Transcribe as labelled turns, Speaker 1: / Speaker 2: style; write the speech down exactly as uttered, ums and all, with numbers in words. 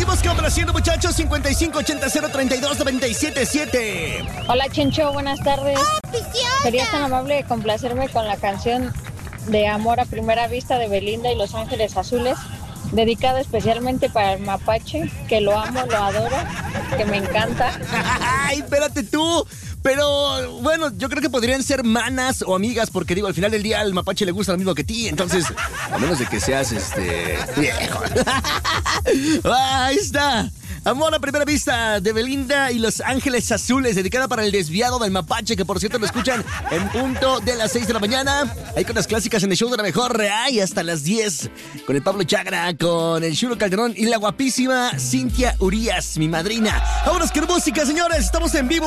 Speaker 1: seguimos complaciendo, muchachos. cincuenta y cinco ochenta cero treinta y dos noventa y siete siete.
Speaker 2: Hola, Chencho, buenas tardes.
Speaker 3: ¡Oficial!
Speaker 2: ¿Serías tan amable de complacerme con la canción de Amor a Primera Vista de Belinda y Los Ángeles Azules? Dedicada especialmente para el mapache, que lo amo, lo adoro, que me encanta.
Speaker 1: ¡Ay, espérate tú! Pero, bueno, yo creo que podrían ser manas o amigas, porque digo, al final del día al mapache le gusta lo mismo que a ti, entonces, a menos de que seas, este, viejo. Ahí está. Amor a Primera Vista de Belinda y Los Ángeles Azules, dedicada para el desviado del mapache, que por cierto lo escuchan en punto de las seis de la mañana. Ahí con las clásicas en el show de la mejor, ay, hasta las diez. Con el Pablo Chagra, con el Chulo Calderón y la guapísima Cintia Urias, mi madrina. Vámonos con música, señores, estamos en vivo.